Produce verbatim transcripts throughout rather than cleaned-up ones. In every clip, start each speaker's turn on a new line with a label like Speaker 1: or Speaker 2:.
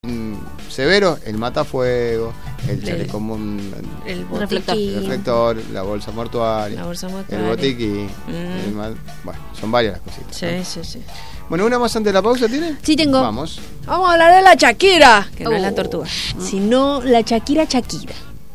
Speaker 1: severo, el matafuego, el chaleco,
Speaker 2: el,
Speaker 1: el
Speaker 2: reflector,
Speaker 1: el reflector, la bolsa mortuaria,
Speaker 2: la bolsa mortuaria.
Speaker 1: el botiquín, mm. el mal, bueno, son varias las cositas.
Speaker 2: Sí,
Speaker 1: ¿no?
Speaker 2: sí, sí.
Speaker 1: Bueno, ¿una más antes de la pausa tiene?
Speaker 2: Sí, tengo.
Speaker 1: Vamos.
Speaker 2: Vamos a hablar de la Shakira, que no
Speaker 1: oh.
Speaker 2: es la tortuga, sino la Shakira Shakira.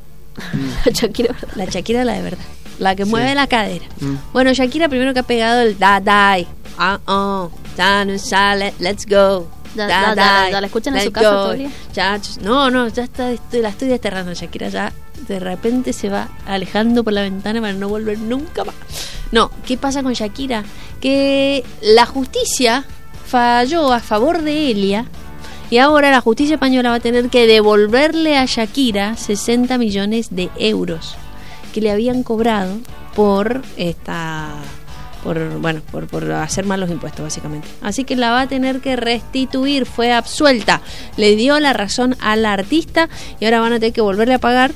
Speaker 1: Mm.
Speaker 2: La Shakira, la Shakira la de verdad, la que
Speaker 1: sí.
Speaker 2: mueve la cadera.
Speaker 1: Mm.
Speaker 2: Bueno, Shakira primero que ha pegado el da dai, ah oh, ya no sale, let's go.
Speaker 3: Da, da, da, da, ¿la escuchan en su casa todavía?
Speaker 2: Ya, no, no, ya está, estoy, la estoy desterrando. Shakira ya de repente se va alejando por la ventana para no volver nunca más. No, ¿qué pasa con Shakira? Que la justicia falló a favor de Elia y ahora la justicia española va a tener que devolverle a Shakira sesenta millones de euros que le habían cobrado por esta... por bueno por, por hacer mal los impuestos básicamente, así que la va a tener que restituir. Fue absuelta, le dio la razón a la artista y ahora van a tener que volverle a pagar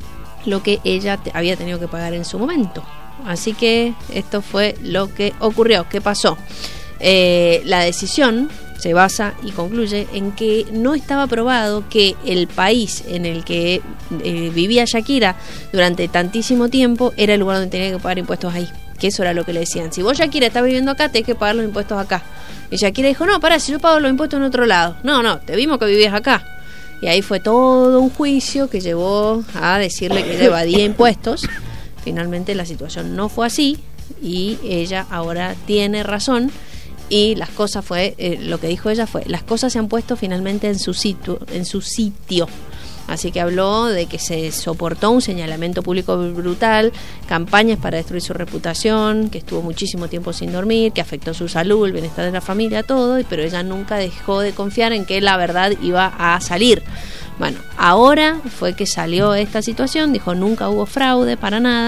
Speaker 2: lo que ella te, había tenido que pagar en su momento. Así que esto fue lo que ocurrió. ¿Qué pasó? Eh, la decisión se basa y concluye en que no estaba probado que el país en el que eh, vivía Shakira durante tantísimo tiempo era el lugar donde tenía que pagar impuestos ahí. Que eso era lo que le decían. Si vos, Shakira, estás viviendo acá, tenés que pagar los impuestos acá. Y Shakira dijo, no, pará, si yo pago los impuestos en otro lado. No, no, te vimos que vivías acá. Y ahí fue todo un juicio que llevó a decirle que ella evadía impuestos. Finalmente la situación no fue así y ella ahora tiene razón. Y las cosas fue, eh, lo que dijo ella fue, las cosas se han puesto finalmente en su sitio, en su sitio. Así que habló de que se soportó un señalamiento público brutal, campañas para destruir su reputación, que estuvo muchísimo tiempo sin dormir, que afectó su salud, el bienestar de la familia, todo, pero ella nunca dejó de confiar en que la verdad iba a salir. Bueno, ahora fue que salió esta situación, dijo nunca hubo fraude para nada,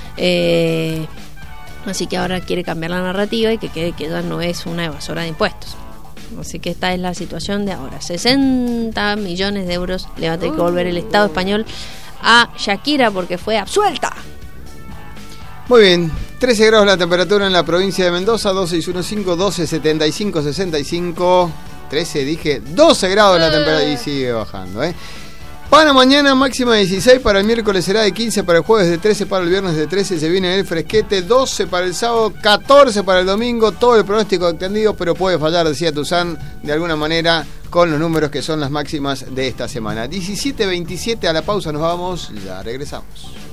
Speaker 2: eh, así que ahora quiere cambiar la narrativa y que quede que ella no es una evasora de impuestos. Así que esta es la situación de ahora. sesenta millones de euros le va a tener que volver el Estado español a Shakira porque fue absuelta.
Speaker 1: Muy bien, trece grados la temperatura en la provincia de Mendoza, dos seis uno cinco, doce setenta y cinco, sesenta y cinco. trece, dije, doce grados la temperatura y sigue bajando, ¿eh? Para mañana máxima de dieciséis, para el miércoles será de quince, para el jueves de trece, para el viernes de trece, se viene el fresquete, doce para el sábado, catorce para el domingo, todo el pronóstico extendido, pero puede fallar, decía Tuzán, de alguna manera con los números que son las máximas de esta semana. diecisiete veintisiete, a la pausa nos vamos, ya regresamos.